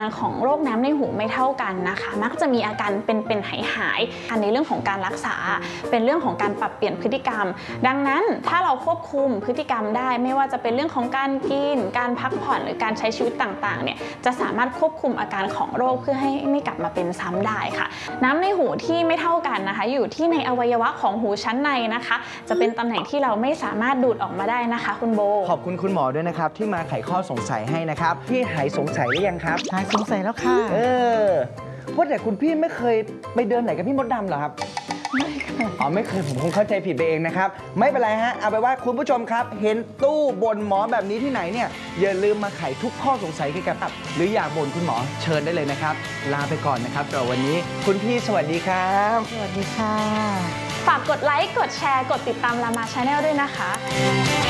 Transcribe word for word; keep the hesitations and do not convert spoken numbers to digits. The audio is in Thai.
ของโรคน้ำในหูไม่เท่ากันนะคะมักจะมีอาการเป็นๆหายๆอันในเรื่องของการรักษาเป็นเรื่องของการปรับเปลี่ยนพฤติกรรมดังนั้นถ้าเราควบคุมพฤติกรรมได้ไม่ว่าจะเป็นเรื่องของการกินการพักผ่อนหรือการใช้ชีวิตต่างๆเนี่ยจะสามารถควบคุมอาการของโรคเพื่อให้ไม่กลับมาเป็นซ้ำได้ค่ะน้ำในหูที่ไม่เท่ากันนะคะอยู่ที่ในอวัยวะของหูชั้นในนะคะจะเป็นตำแหน่งที่เราไม่สามารถดูดออกมาได้นะคะคุณโบขอบคุณคุณหมอด้วยนะครับที่มาไขข้อสงสัยให้นะครับพี่หายสงสัยหรือยังครับหายสงสัยแล้วค่ะเออว่าแต่คุณพี่ไม่เคยไปเดินไหนกับพี่มดดำเหรอครับไม่เคยอ๋อไม่เคยผมคงเข้าใจผิดไปเองนะครับไม่เป็นไรฮะเอาไปว่าคุณผู้ชมครับเห็นตู้บ่นหมอแบบนี้ที่ไหนเนี่ยอย่าลืมมาไขทุกข้อสงสัยเกี่ยวกับหรืออยากบ่นคุณหมอเชิญได้เลยนะครับลาไปก่อนนะครับสำหรับวันนี้คุณพี่สวัสดีครับสวัสดีค่ะฝากกดไลค์กดแชร์กดติดตามรามาชาแนลด้วยนะคะ